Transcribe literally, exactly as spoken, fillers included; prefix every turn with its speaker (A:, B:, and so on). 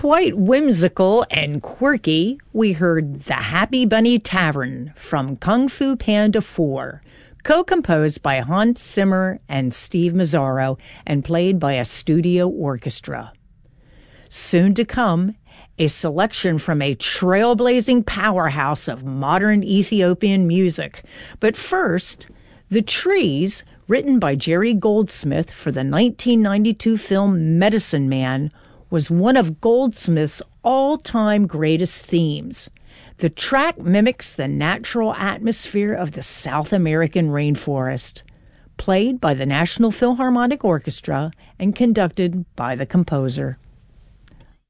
A: quite whimsical and quirky, we heard The Happy Bunny Tavern from Kung Fu Panda four, co-composed by Hans Zimmer and Steve Mazzaro and played by a studio orchestra. Soon to come, a selection from a trailblazing powerhouse of modern Ethiopian music. But first, The Trees, written by Jerry Goldsmith for the nineteen ninety-two film Medicine Man, was one of Goldsmith's all-time greatest themes. The track mimics the natural atmosphere of the South American rainforest, played by the National Philharmonic Orchestra and conducted by the composer.